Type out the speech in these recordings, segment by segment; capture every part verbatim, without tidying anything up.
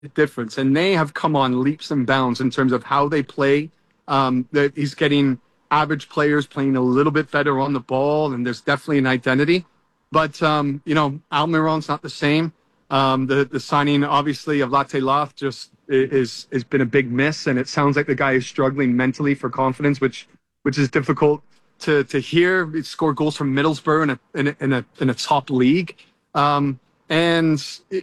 difference, and they have come on leaps and bounds in terms of how they play. Um, that he's getting average players playing a little bit better on the ball, and there's definitely an identity. But um, you know, Almiron's not the same. Um, the the signing, obviously, of Latte Loth just is has been a big miss, and it sounds like the guy is struggling mentally for confidence, which which is difficult to to hear. He scored goals from Middlesbrough in a in a in a, in a top league. Um, And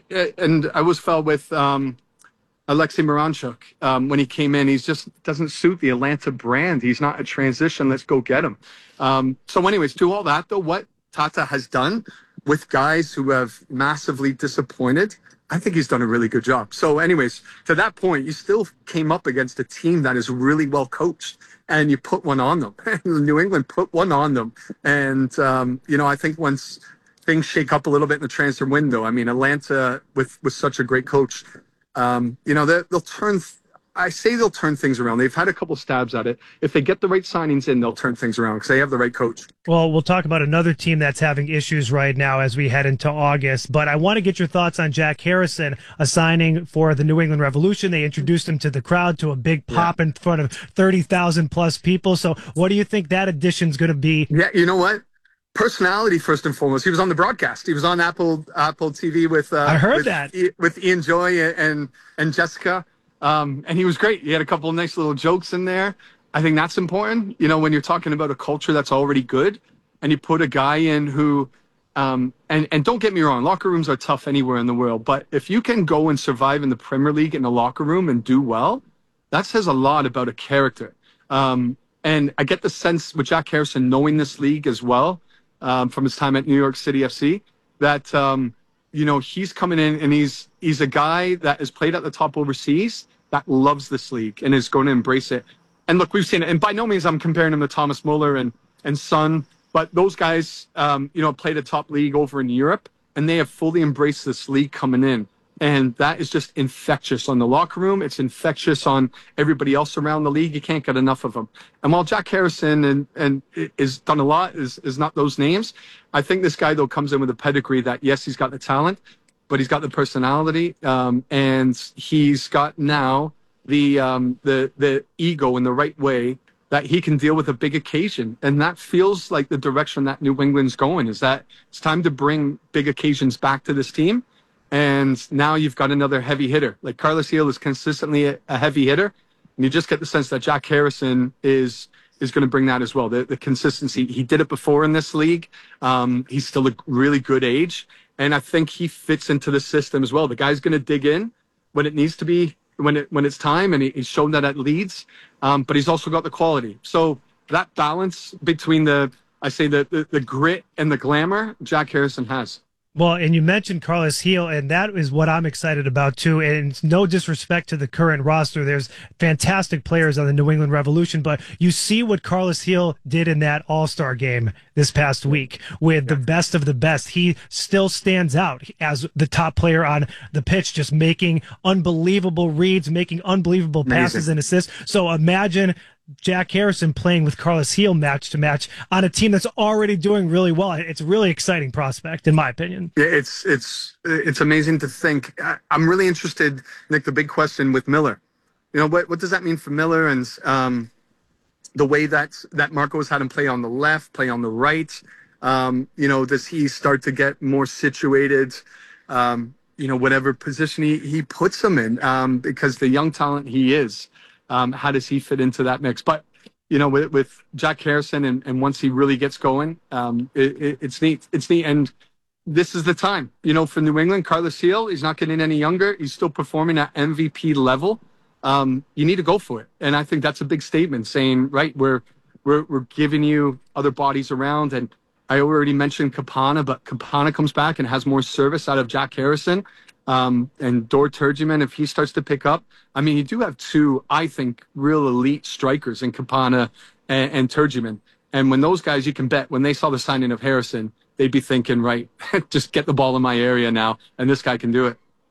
and I was felt with um, Alexei Miranchuk um, when he came in. He's just doesn't suit the Atlanta brand. He's not a transition. Let's go get him. Um, so, anyways, to all that though, what Tata has done with guys who have massively disappointed, I think he's done a really good job. So, anyways, to that point, you still came up against a team that is really well coached, and you put one on them. New England put one on them, and um, you know, I think once things shake up a little bit in the transfer window. I mean, Atlanta with with such a great coach, um, you know, they'll turn. I say they'll turn things around. They've had a couple stabs at it. If they get the right signings in, they'll turn things around because they have the right coach. Well, we'll talk about another team that's having issues right now as we head into August. But I want to get your thoughts on Jack Harrison, a signing for the New England Revolution. They introduced him to the crowd, to a big pop yeah. in front of thirty thousand plus people. So what do you think that addition's going to be? Yeah, you know what? Personality first and foremost. He was on the broadcast. He was on Apple Apple T V with uh, I heard with, that with Ian Joy and and Jessica, um, and he was great. He had a couple of nice little jokes in there. I think that's important. You know, when you're talking about a culture that's already good, and you put a guy in who, um, and and don't get me wrong, locker rooms are tough anywhere in the world, but if you can go and survive in the Premier League in a locker room and do well, that says a lot about a character. Um, and I get the sense with Jack Harrison knowing this league as well. Um, from his time at New York City F C, that um, you know he's coming in and he's he's a guy that has played at the top overseas that loves this league and is going to embrace it. And look, we've seen it. And by no means I'm comparing him to Thomas Muller and and Son, but those guys, um, you know, played a top league over in Europe, and they have fully embraced this league coming in. And that is just infectious on the locker room. It's infectious on everybody else around the league. You can't get enough of them. And while Jack Harrison and and is done a lot, is is not those names. I think this guy though comes in with a pedigree that yes, he's got the talent, but he's got the personality, um, and he's got now the um, the the ego in the right way that he can deal with a big occasion. And that feels like the direction that New England's going. Is that it's time to bring big occasions back to this team. And now you've got another heavy hitter. Like Carlos Gil is consistently a, a heavy hitter. And you just get the sense that Jack Harrison is is going to bring that as well. The, the consistency. He did it before in this league. Um, he's still a really good age. And I think he fits into the system as well. The guy's going to dig in when it needs to be, when it when it's time. And he, he's shown that at Leeds. Um, but he's also got the quality. So that balance between the, I say, the, the, the grit and the glamour, Jack Harrison has. Well, and you mentioned Carlos Gil, and that is what I'm excited about, too. And it's no disrespect to the current roster. There's fantastic players on the New England Revolution, but you see what Carlos Gil did in that All-Star game this past week with the best of the best. He still stands out as the top player on the pitch, just making unbelievable reads, making unbelievable passes Amazing. and assists. So imagine Jack Harrison playing with Carlos Gil match to match on a team that's already doing really well. It's a really exciting prospect, in my opinion. Yeah, it's it's it's amazing to think. I, I'm really interested, Nick. The big question with Miller, you know, what what does that mean for Miller and um, the way that that Marco's had him play on the left, play on the right? Um, you know, does he start to get more situated? Um, you know, whatever position he he puts him in, um, because the young talent he is. Um, how does he fit into that mix? But, you know, with, with Jack Harrison and, and once he really gets going, um, it, it, it's neat. It's neat. And this is the time, you know, for New England. Carlos Gil, he's not getting any younger. He's still performing at M V P level. Um, you need to go for it. And I think that's a big statement saying, right, we're, we're, we're giving you other bodies around. And I already mentioned Campana, but Campana comes back and has more service out of Jack Harrison. Um, and Dor Turgeman, if he starts to pick up, I mean, you do have two, I think, real elite strikers in Campana and, and Turgeman. And when those guys, you can bet, when they saw the signing of Harrison, they'd be thinking, right, just get the ball in my area now, and this guy can do it.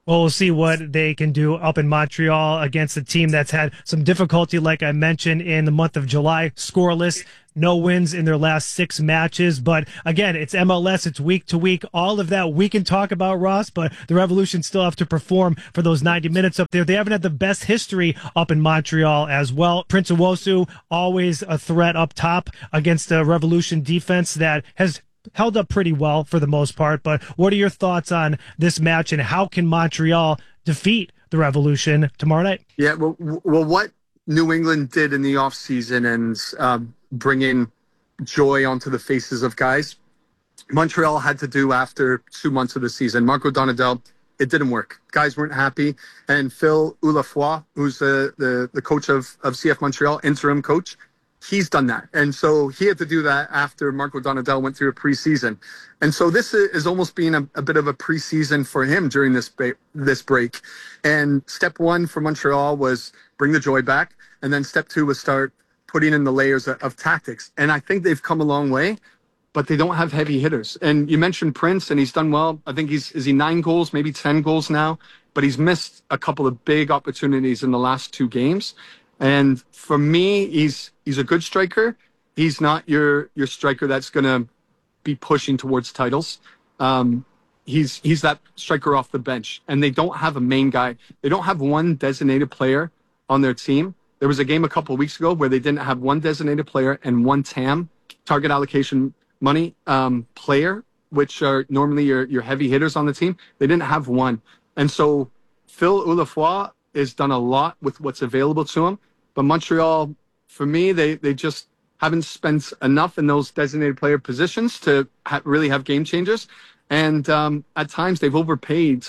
Well, we'll see what they can do up in Montreal against a team that's had some difficulty, like I mentioned, in the month of July, scoreless. No wins in their last six matches. But again, it's M L S. It's week to week. All of that we can talk about, Ross, but the Revolution still have to perform for those ninety minutes up there. They haven't had the best history up in Montreal as well. Prince Owusu, always a threat up top against a Revolution defense that has held up pretty well for the most part. But what are your thoughts on this match, and how can Montreal defeat the Revolution tomorrow night? Yeah, well, well what New England did in the offseason and um, bringing joy onto the faces of guys, Montreal had to do after two months of the season. Marco Donadel, it didn't work. Guys weren't happy. And Phil Ullafoy, who's the, the, the coach of, of C F Montreal, interim coach, he's done that. And so he had to do that after Marco Donadel went through a preseason. And so this is almost being a, a bit of a preseason for him during this, ba- this break. And step one for Montreal was bring the joy back. And then step two was start putting in the layers of, of tactics. And I think they've come a long way, but they don't have heavy hitters. And you mentioned Prince, and he's done well. I think he's, is he nine goals, maybe ten goals now? But he's missed a couple of big opportunities in the last two games. And for me, he's he's a good striker. He's not your your striker that's going to be pushing towards titles. Um, he's he's that striker off the bench. And they don't have a main guy. They don't have one designated player on their team. There was a game a couple of weeks ago where they didn't have one designated player and one T A M, target allocation money um, player, which are normally your, your heavy hitters on the team. They didn't have one. And so Phil Ullafoy has done a lot with what's available to him. But Montreal, for me, they, they just haven't spent enough in those designated player positions to ha- really have game changers. And um, at times they've overpaid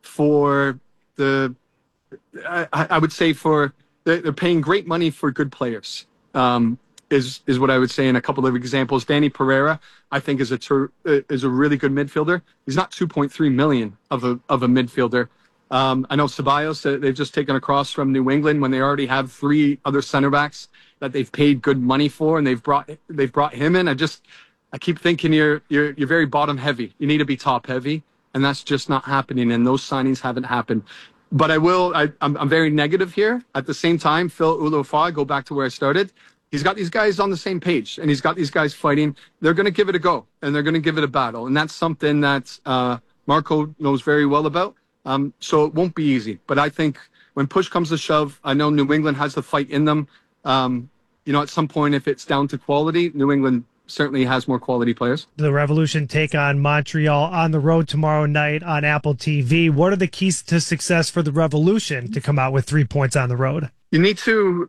for the, I, I would say for, they're paying great money for good players, um, is is what I would say in a couple of examples. Danny Pereira, I think, is a ter- is a really good midfielder. He's not two point three million of a of a midfielder. Um, I know Ceballos, uh, they've just taken across from New England when they already have three other center backs that they've paid good money for, and they've brought they've brought him in. I just I keep thinking you're you're you're very bottom heavy. You need to be top heavy, and that's just not happening. And those signings haven't happened. But I will, I, I'm, I'm very negative here. At the same time, Phil Ullafoy, go back to where I started. He's got these guys on the same page, and he's got these guys fighting. They're going to give it a go, and they're going to give it a battle. And that's something that uh, Marco knows very well about. Um, so it won't be easy. But I think when push comes to shove, I know New England has the fight in them. Um, you know, at some point, if it's down to quality, New England certainly has more quality players. The Revolution take on Montreal on the road tomorrow night on Apple T V. What are the keys to success for the Revolution to come out with three points on the road? You need to,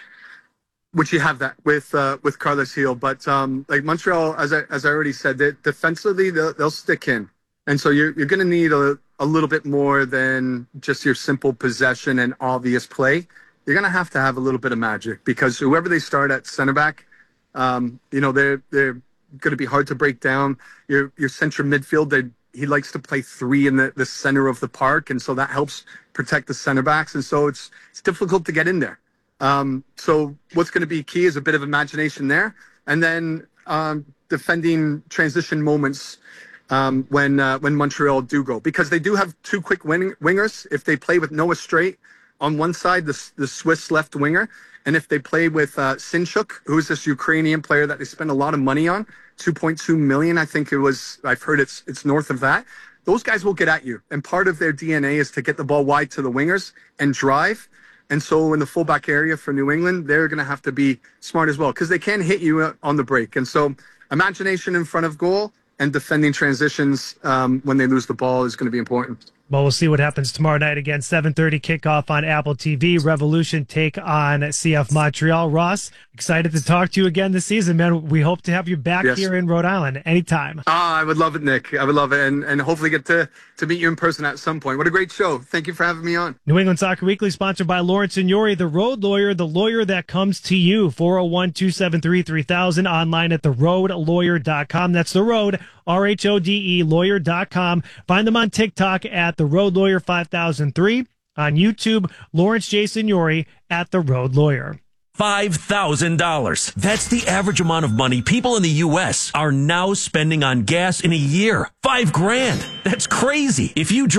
which you have that with uh, with Carlos Gil, but um, like Montreal, as I as I already said, that defensively they'll, they'll stick in, and so you're you're going to need a a little bit more than just your simple possession and obvious play. You're going to have to have a little bit of magic, because whoever they start at center back, Um, you know, they're they're going to be hard to break down. Your your central midfield, they, he likes to play three in the, the center of the park, and so that helps protect the center backs. And so it's it's difficult to get in there. Um, so what's going to be key is a bit of imagination there, and then um, defending transition moments um, when uh, when Montreal do go, because they do have two quick wing, wingers. If they play with Noah Strait on one side, the the Swiss left winger. And if they play with uh, Sinchuk, who's this Ukrainian player that they spend a lot of money on, two point two million, I think it was, I've heard it's it's north of that. Those guys will get at you. And part of their D N A is to get the ball wide to the wingers and drive. And so in the fullback area for New England, they're going to have to be smart as well, because they can hit you on the break. And so imagination in front of goal and defending transitions um, when they lose the ball is going to be important. Well, we'll see what happens tomorrow night again. seven thirty kickoff on Apple T V. Revolution take on C F Montreal. Ross, excited to talk to you again this season, man. We hope to have you back yes. here in Rhode Island anytime. Ah, I would love it, Nick. I would love it, and and hopefully get to, to meet you in person at some point. What a great show. Thank you for having me on. New England Soccer Weekly, sponsored by Lawrence Signori, the road lawyer, the lawyer that comes to you. four oh one, two seven three, three thousand, online at the road lawyer dot com. That's the road, R H O D E, lawyer dot com. Find them on TikTok at the Road Lawyer five thousand three. On YouTube, Lawrence J. Signori at the Road Lawyer. five thousand dollars. That's the average amount of money people in the U S are now spending on gas in a year. Five grand. That's crazy. If you dr-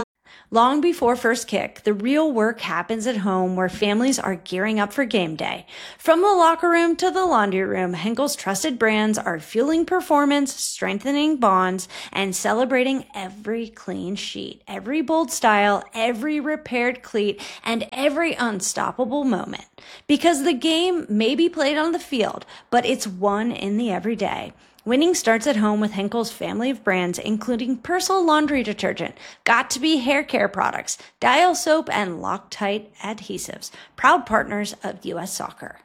Long before first kick, the real work happens at home where families are gearing up for game day. From the locker room to the laundry room, Henkel's trusted brands are fueling performance, strengthening bonds, and celebrating every clean sheet, every bold style, every repaired cleat, and every unstoppable moment. Because the game may be played on the field, but it's won in the everyday. Winning starts at home with Henkel's family of brands, including Persil laundry detergent, Got2b hair care products, Dial soap, and Loctite adhesives, proud partners of U S Soccer.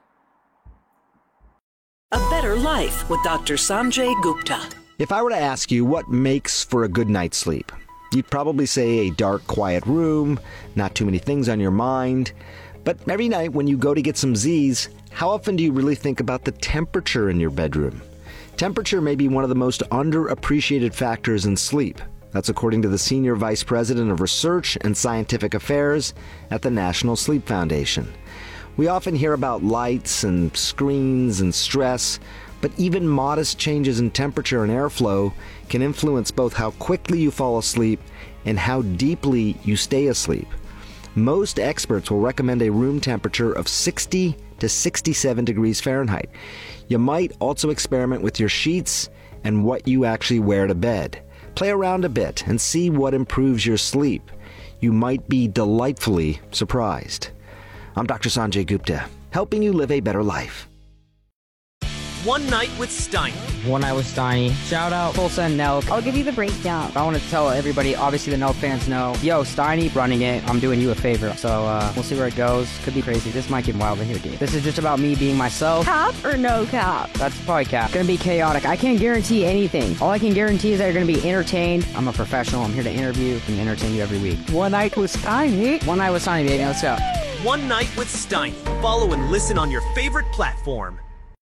A Better Life with Doctor Sanjay Gupta. If I were to ask you what makes for a good night's sleep, you'd probably say a dark, quiet room, not too many things on your mind. But every night when you go to get some Z's, how often do you really think about the temperature in your bedroom? Temperature may be one of the most underappreciated factors in sleep. That's according to the Senior Vice President of Research and Scientific Affairs at the National Sleep Foundation. We often hear about lights and screens and stress, but even modest changes in temperature and airflow can influence both how quickly you fall asleep and how deeply you stay asleep. Most experts will recommend a room temperature of sixty to sixty-seven degrees Fahrenheit. You might also experiment with your sheets and what you actually wear to bed. Play around a bit and see what improves your sleep. You might be delightfully surprised. I'm Doctor Sanjay Gupta, helping you live a better life. One Night with Steiny. One Night with Steiny. Shout out Tulsa and Nelk. I'll give you the breakdown. I want to tell everybody, obviously the Nelk fans know, yo, Steiny running it, I'm doing you a favor. So uh, we'll see where it goes. Could be crazy. This might get wild in here, dude. This is just about me being myself. Cap or no cap? That's probably cap. Gonna be chaotic. I can't guarantee anything. All I can guarantee is that you're gonna be entertained. I'm a professional. I'm here to interview and entertain you every week. One Night with Steiny. One Night with Steiny, baby. Let's go. One Night with Steiny. Follow and listen on your favorite platform.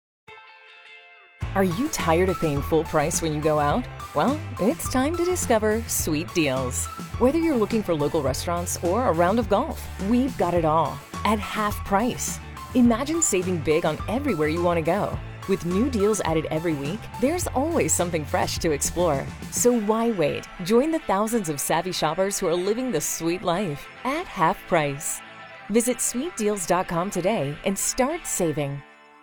Are you tired of paying full price when you go out? Well, it's time to discover Sweet Deals. Whether you're looking for local restaurants or a round of golf, we've got it all at half price. Imagine saving big on everywhere you want to go. With new deals added every week, there's always something fresh to explore. So why wait? Join the thousands of savvy shoppers who are living the sweet life at half price. Visit sweet deals dot com today and start saving.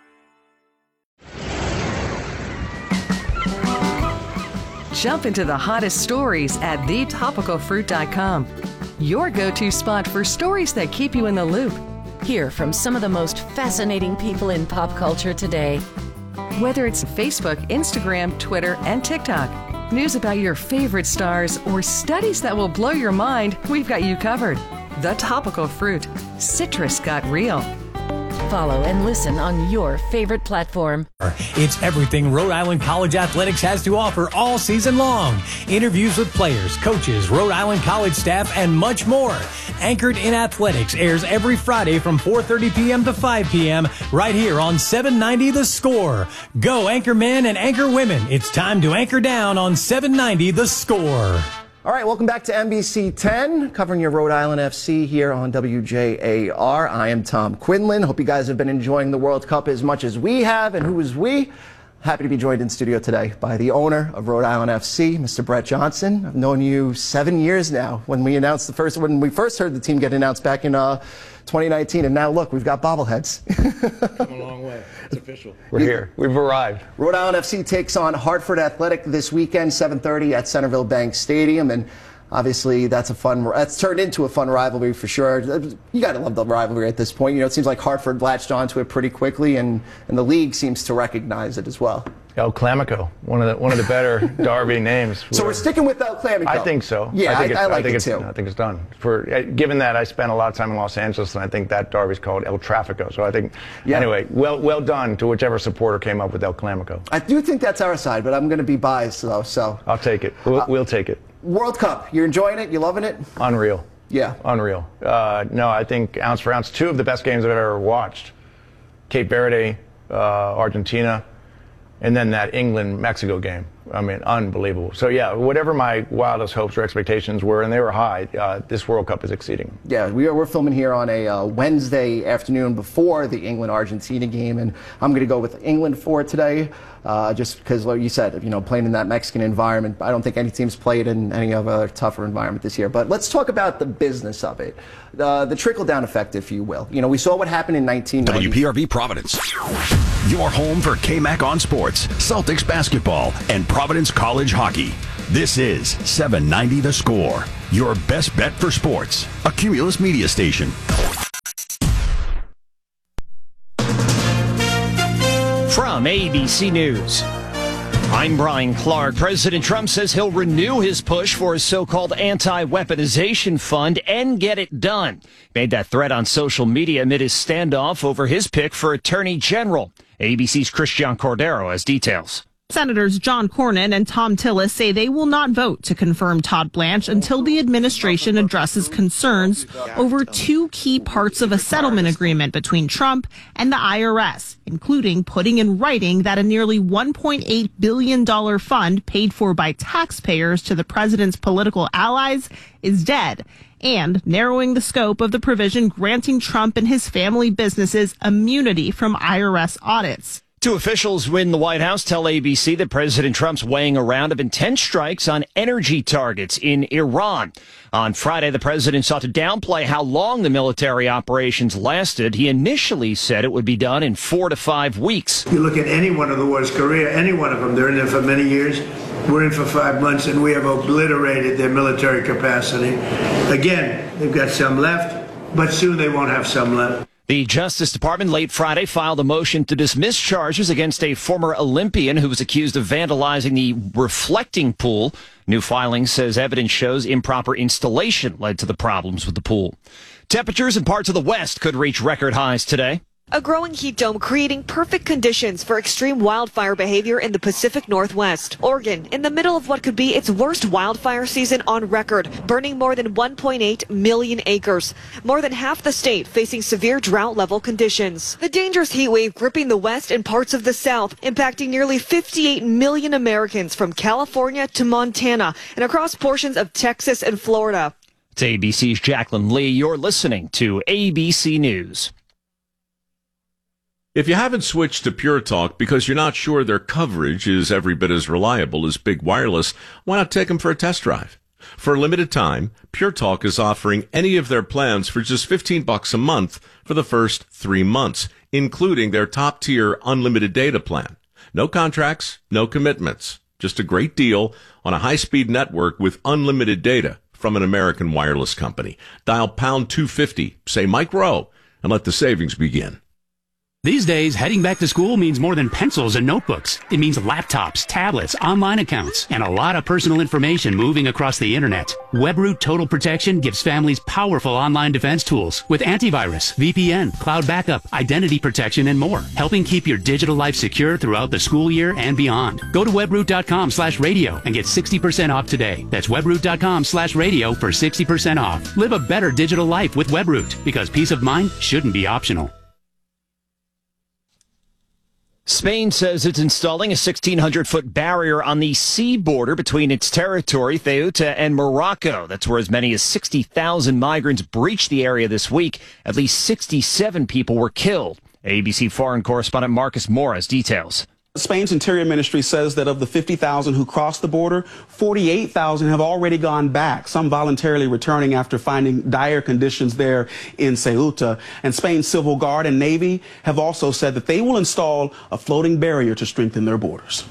Jump into the hottest stories at the topical fruit dot com. Your go-to spot for stories that keep you in the loop. Hear from some of the most fascinating people in pop culture today. Whether it's Facebook, Instagram, Twitter, and TikTok, news about your favorite stars, or studies that will blow your mind, we've got you covered. The Topical Fruit. Citrus got real. Follow and listen on your favorite platform. It's everything Rhode Island College Athletics has to offer all season long. Interviews with players, coaches, Rhode Island College staff, and much more. Anchored in Athletics airs every Friday from four thirty p.m. to five p.m. right here on seven ninety The Score. Go Anchor Men and Anchor Women. It's time to anchor down on seven ninety The Score. All right, welcome back to N B C ten, covering your Rhode Island F C here on W J A R. I am Tom Quinlan. Hope you guys have been enjoying the World Cup as much as we have. And who is we? Happy to be joined in studio today by the owner of Rhode Island F C, Mister Brett Johnson. I've known you seven years now. When we announced the first, when we first heard the team get announced back in uh, twenty nineteen, and now look, we've got bobbleheads. Come a long way. It's official. We're here. We've arrived. Rhode Island F C takes on Hartford Athletic this weekend, seven thirty at Centerville Bank Stadium, and obviously that's a fun. That's turned into a fun rivalry for sure. You got to love the rivalry at this point. You know, it seems like Hartford latched onto it pretty quickly, and and the league seems to recognize it as well. El Clamico, one of the one of the better Derby names. So we're sticking with El Clamico. I think so. Yeah, I, think I, I like I think it it's, too. I think it's done. For given that I spent a lot of time in Los Angeles, and I think that Derby's called El Trafico. So I think, yeah. Anyway, well well done to whichever supporter came up with El Clamico. I do think that's our side, but I'm going to be biased though. So I'll take it. We'll, uh, we'll take it. World Cup, you're enjoying it? You loving it? Unreal. Yeah. Unreal. Uh, no, I think ounce for ounce, two of the best games I've ever watched. Cape Verde, uh, Argentina, and then that England-Mexico game. I mean, unbelievable. So, yeah, whatever my wildest hopes or expectations were, and they were high, uh, this World Cup is exceeding. Yeah, we are, we're filming here on a uh, Wednesday afternoon before the England-Argentina game, and I'm going to go with England for today, uh, just because, like you said, you know, playing in that Mexican environment, I don't think any team's played in any of a tougher environment this year. But let's talk about the business of it, uh, the trickle-down effect, if you will. You know, we saw what happened in nineteen ninety. W P R V Providence, your home for K-Mac on sports, Celtics basketball, and Providence College hockey. This is seven ninety The Score, your best bet for sports, a Cumulus media station. From A B C News, I'm Brian Clark. President Trump says he'll renew his push for his so-called anti-weaponization fund and get it done. Made that threat on social media amid his standoff over his pick for Attorney General. A B C's Christian Cordero has details. Senators John Cornyn and Tom Tillis say they will not vote to confirm Todd Blanche until the administration addresses concerns over two key parts of a settlement agreement between Trump and the I R S, including putting in writing that a nearly one point eight billion dollars fund paid for by taxpayers to the president's political allies is dead, and narrowing the scope of the provision granting Trump and his family businesses immunity from I R S audits. Two officials in the White House tell A B C that President Trump's weighing a round of intense strikes on energy targets in Iran. On Friday, the president sought to downplay how long the military operations lasted. He initially said it would be done in four to five weeks. You look at any one of the wars, Korea, any one of them, they're in there for many years. We're in for five months, and we have obliterated their military capacity. Again, they've got some left, but soon they won't have some left. The Justice Department late Friday filed a motion to dismiss charges against a former Olympian who was accused of vandalizing the reflecting pool. New filing says evidence shows improper installation led to the problems with the pool. Temperatures in parts of the West could reach record highs today. A growing heat dome creating perfect conditions for extreme wildfire behavior in the Pacific Northwest. Oregon, in the middle of what could be its worst wildfire season on record, burning more than one point eight million acres. More than half the state facing severe drought-level conditions. The dangerous heat wave gripping the West and parts of the South, impacting nearly fifty-eight million Americans from California to Montana and across portions of Texas and Florida. It's A B C's Jacqueline Lee. You're listening to A B C News. If you haven't switched to Pure Talk because you're not sure their coverage is every bit as reliable as Big Wireless, why not take them for a test drive? For a limited time, Pure Talk is offering any of their plans for just fifteen bucks a month for the first three months, including their top-tier unlimited data plan. No contracts, no commitments. Just a great deal on a high-speed network with unlimited data from an American wireless company. Dial pound two fifty, say Mike Rowe, and let the savings begin. These days, heading back to school means more than pencils and notebooks. It means laptops, tablets, online accounts, and a lot of personal information moving across the internet. WebRoot Total Protection gives families powerful online defense tools with antivirus, V P N, cloud backup, identity protection, and more, helping keep your digital life secure throughout the school year and beyond. Go to webroot.com slash radio and get sixty percent off today. That's webroot.com slash radio for sixty percent off. Live a better digital life with WebRoot, because peace of mind shouldn't be optional. Spain says it's installing a sixteen hundred foot barrier on the sea border between its territory, Ceuta, and Morocco. That's where as many as sixty thousand migrants breached the area this week. At least sixty-seven people were killed. A B C foreign correspondent Marcus Moore has details. Spain's Interior Ministry says that of the fifty thousand who crossed the border, forty-eight thousand have already gone back, some voluntarily returning after finding dire conditions there in Ceuta. And Spain's Civil Guard and Navy have also said that they will install a floating barrier to strengthen their borders.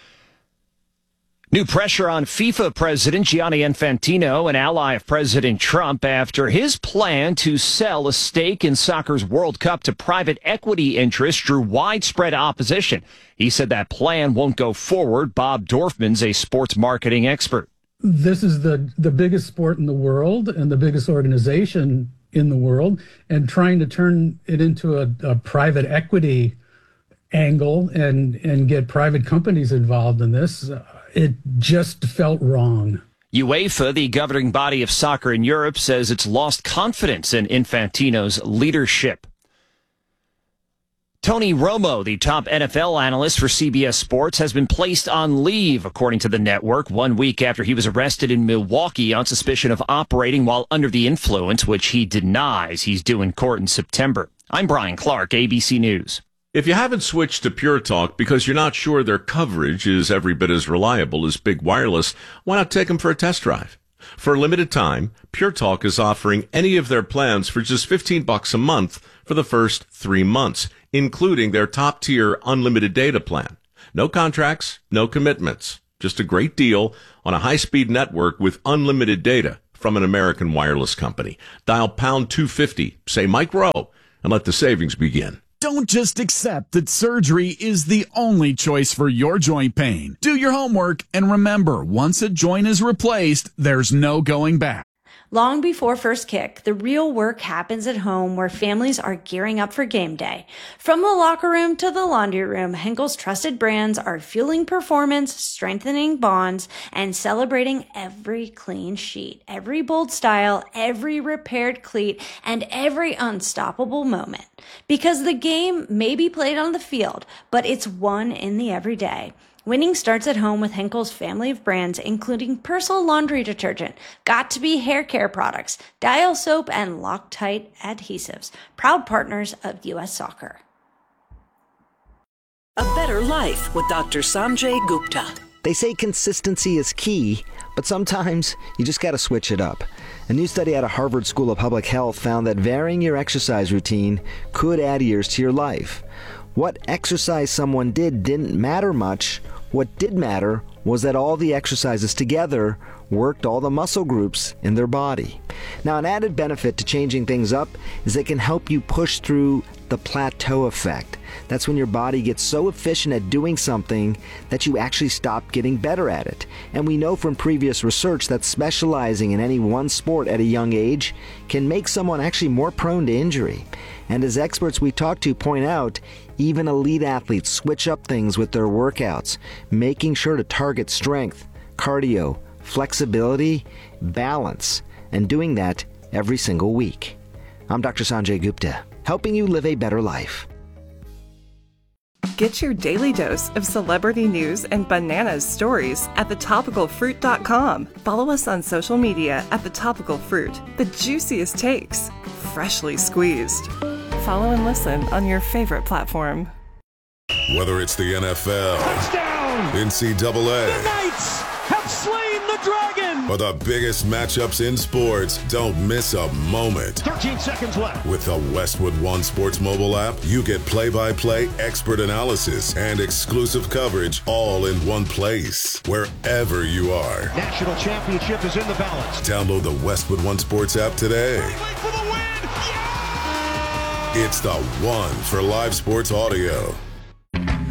New pressure on FIFA President Gianni Infantino, an ally of President Trump, after his plan to sell a stake in soccer's World Cup to private equity interests drew widespread opposition. He said that plan won't go forward. Bob Dorfman's a sports marketing expert. This is the, the biggest sport in the world and the biggest organization in the world, and trying to turn it into a, a private equity angle and, and get private companies involved in this, uh, it just felt wrong. UEFA, the governing body of soccer in Europe, says it's lost confidence in Infantino's leadership. Tony Romo, the top N F L analyst for C B S Sports, has been placed on leave, according to the network, one week after he was arrested in Milwaukee on suspicion of operating while under the influence, which he denies. He's due in court in September. I'm Brian Clark, A B C News. If you haven't switched to Pure Talk because you're not sure their coverage is every bit as reliable as Big Wireless, why not take them for a test drive? For a limited time, Pure Talk is offering any of their plans for just fifteen bucks a month for the first three months, including their top-tier unlimited data plan. No contracts, no commitments. Just a great deal on a high-speed network with unlimited data from an American wireless company. Dial pound two fifty, say Mike Rowe, and let the savings begin. Don't just accept that surgery is the only choice for your joint pain. Do your homework and remember, once a joint is replaced, there's no going back. Long before first kick, the real work happens at home where families are gearing up for game day. From the locker room to the laundry room, Henkel's trusted brands are fueling performance, strengthening bonds, and celebrating every clean sheet, every bold style, every repaired cleat, and every unstoppable moment. Because the game may be played on the field, but it's won in the everyday. Winning starts at home with Henkel's family of brands, including Persil laundry detergent, Got2b hair care products, Dial soap, and Loctite adhesives. Proud partners of U S Soccer. A better life with Doctor Sanjay Gupta. They say consistency is key, but sometimes you just got to switch it up. A new study out of Harvard School of Public Health found that varying your exercise routine could add years to your life. What exercise someone did didn't matter much. What did matter was that all the exercises together worked all the muscle groups in their body. Now, an added benefit to changing things up is they can help you push through the plateau effect. That's when your body gets so efficient at doing something that you actually stop getting better at it. And we know from previous research that specializing in any one sport at a young age can make someone actually more prone to injury. And as experts we talk to point out, even elite athletes switch up things with their workouts, making sure to target strength, cardio, flexibility, balance, and doing that every single week. I'm Doctor Sanjay Gupta, helping you live a better life. Get your daily dose of celebrity news and bananas stories at the topical fruit dot com. Follow us on social media at The Topical Fruit. The juiciest takes, freshly squeezed. Follow and listen on your favorite platform. Whether it's the N F L, touchdown, N C double A, the Knights have slain the dragon, or the biggest matchups in sports, don't miss a moment. thirteen seconds left. With the Westwood One Sports mobile app, you get play-by-play expert analysis and exclusive coverage all in one place, wherever you are. National championship is in the balance. Download the Westwood One Sports app today. For the win. Yeah! It's the one for live sports audio.